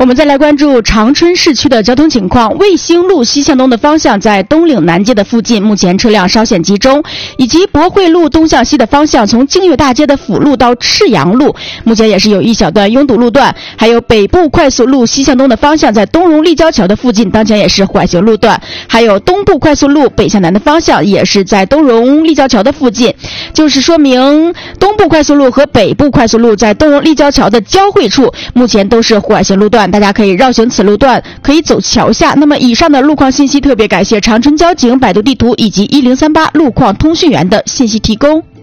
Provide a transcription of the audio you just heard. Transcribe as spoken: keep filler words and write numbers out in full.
我们再来关注长春市区的交通情况。卫星路西向东的方向，在东岭南街的附近，目前车辆稍显集中，以及博汇路东向西的方向，从净月大街的辅路到赤阳路，目前也是有一小段拥堵路段。还有北部快速路西向东的方向，在东荣立交桥的附近，当前也是缓行路段。还有东部快速路北向南的方向，也是在东荣立交桥的附近，就是说明东部快速路和北部快速路在东荣立交桥的交汇处，目前都是缓行路段，大家可以绕行此路段，可以走桥下。那么以上的路况信息，特别感谢长春交警、百度地图以及一零三八路况通讯员的信息提供。